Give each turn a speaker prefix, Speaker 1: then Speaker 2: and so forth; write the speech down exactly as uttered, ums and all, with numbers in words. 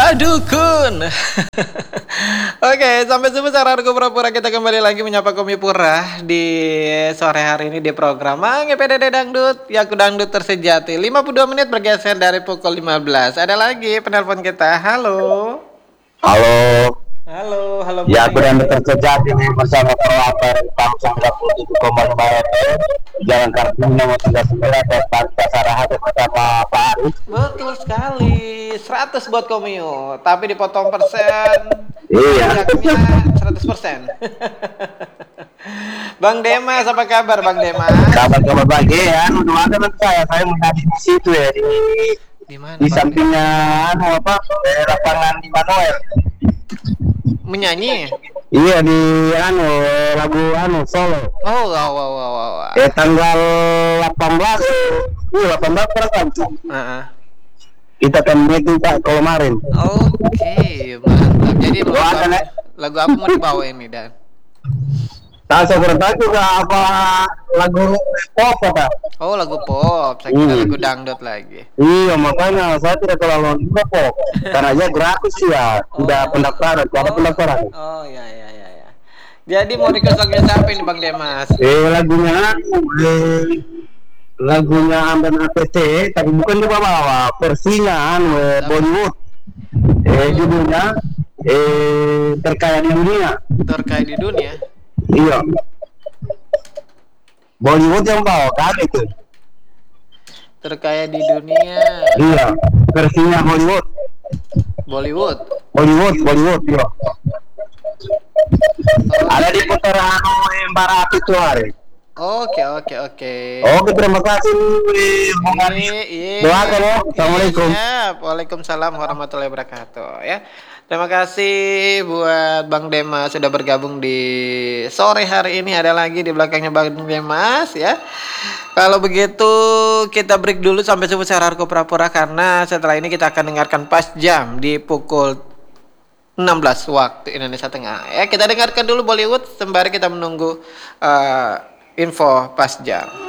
Speaker 1: Dukun. Oke, sampai subuh saranku pura-pura kita kembali lagi menyapa Komi Pura di sore hari ini di program Mange P D D Dangdut, Yaku Dangdut Tersejati. lima puluh dua menit bergeser dari pukul lima belas. Ada lagi penelpon kita. Halo.
Speaker 2: Halo.
Speaker 1: Halo, halo.
Speaker 2: Ya, aku dan Tersejati nih bersama perwakilan tahun sembilan puluh tujuh koma lima F M Jalan Kartini nomor tiga puluh sembilan dan Pasar Hati bersama Pak Arif.
Speaker 1: Betul sekali. seratus buat Komio, tapi dipotong persen.
Speaker 2: Iya.
Speaker 1: seratus persen. Bang Demas, apa kabar Bang Demas?
Speaker 2: Kabar-kabar baik ya. Anu ada nanti saya, saya menjadi di situ ya di
Speaker 1: Di mana?
Speaker 2: di sampingnya anu apa? Eh, lapangan di Manuel.
Speaker 1: Menyanyi?
Speaker 2: Iya di anu lagu anu solo.
Speaker 1: Oh, wow, wow, wow, wow.
Speaker 2: Eh tanggal delapan belas. Iya delapan belas kan.
Speaker 1: Heeh.
Speaker 2: Kita kan meeting Pak kemarin.
Speaker 1: Oke, mantap. Jadi lagu,
Speaker 2: Oh, ada,
Speaker 1: apa,
Speaker 2: Nek?
Speaker 1: lagu apa mau dibawa ini Dan?
Speaker 2: Tak seberapa juga apa lagu pop apa?
Speaker 1: Oh, lagu pop. Saya kira
Speaker 2: Hmm.
Speaker 1: lagu dangdut lagi.
Speaker 2: Iya makanya saya tidak terlalu juga pop karena aja gratis ya udah
Speaker 1: Oh.
Speaker 2: pendaftaran, ada pendaftaran.
Speaker 1: Oh, ya, ya, ya, ya. Jadi mau dikosongin siapa ini Bang Demas?
Speaker 2: Eh lagunya eh, lagunya Amben A P T tapi bukan di bawah versinya anu eh, Bollywood. Eh judulnya eh terkaya di dunia.
Speaker 1: Terkait di dunia.
Speaker 2: Iya. Bollywood yang bawa kan itu.
Speaker 1: Terkaya di dunia.
Speaker 2: Iya, versinya Hollywood.
Speaker 1: Bollywood.
Speaker 2: Bollywood, Bollywood, iya.
Speaker 1: Oh,
Speaker 2: Ada di putaran yang barat itu hari.
Speaker 1: Oke, oke, oke.
Speaker 2: Oke, terima kasih Bung Ari.
Speaker 1: Iya, iya.
Speaker 2: Doakan ya. Assalamualaikum.
Speaker 1: Iya, Waalaikumsalam warahmatullahi wabarakatuh ya. Terima kasih buat Bang Demas sudah bergabung di sore hari ini. Ada lagi di belakangnya Bang Demas ya. Kalau begitu kita break dulu sampai subuh sararko pura-pura karena setelah ini kita akan dengarkan pas jam di pukul enam belas waktu Indonesia Tengah. Ya, kita dengarkan dulu Bollywood sembari kita menunggu uh, info pas jam.